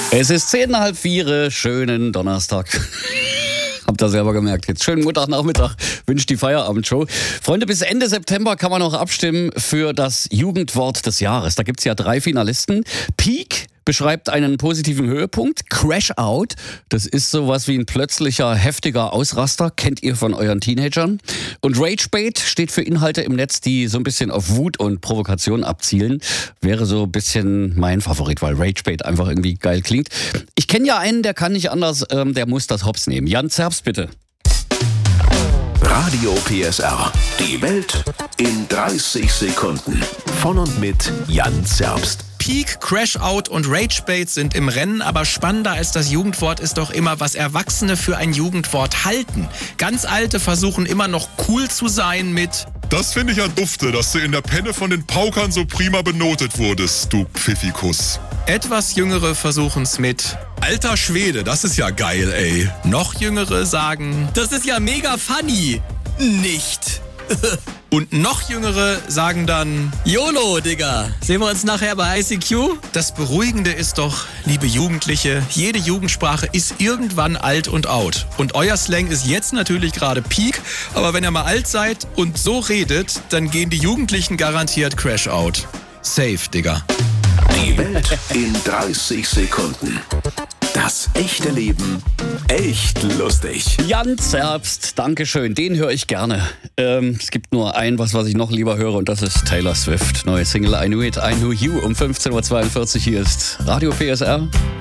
Es ist 3:10, schönen Donnerstag. Habt ihr selber gemerkt. Jetzt schönen Montagnachmittag wünscht die Feierabendshow. Freunde, bis Ende September kann man noch abstimmen für das Jugendwort des Jahres. Da gibt's ja 3 Finalisten. Peak beschreibt einen positiven Höhepunkt. Crash Out, das ist sowas wie ein plötzlicher, heftiger Ausraster. Kennt ihr von euren Teenagern. Und Ragebait steht für Inhalte im Netz, die so ein bisschen auf Wut und Provokation abzielen. Wäre so ein bisschen mein Favorit, weil Ragebait einfach irgendwie geil klingt. Ich kenne ja einen, der kann nicht anders, der muss das Hops nehmen. Jan Zerbst, bitte. Radio PSR. Die Welt in 30 Sekunden. Von und mit Jan Zerbst. Peak, Crash Out und Ragebait sind im Rennen, aber spannender als das Jugendwort ist doch immer, was Erwachsene für ein Jugendwort halten. Ganz Alte versuchen immer noch cool zu sein mit: Das finde ich ja dufte, dass du in der Penne von den Paukern so prima benotet wurdest, du Pfiffikus. Etwas Jüngere versuchen's mit: Alter Schwede, das ist ja geil, ey. Noch Jüngere sagen: Das ist ja mega funny. Nicht. Und noch Jüngere sagen dann: YOLO, Digga. Sehen wir uns nachher bei ICQ? Das Beruhigende ist doch, liebe Jugendliche, jede Jugendsprache ist irgendwann alt und out. Und euer Slang ist jetzt natürlich gerade Peak, aber wenn ihr mal alt seid und so redet, dann gehen die Jugendlichen garantiert Crash Out. Safe, Digga. Die Welt in 30 Sekunden. Das echte Leben echt lustig. Jan Zerbst, Dankeschön, den höre ich gerne. Es gibt nur was ich noch lieber höre, und das ist Taylor Swift. Neue Single I Knew It, I Knew You um 15:42 Uhr. Hier ist Radio PSR.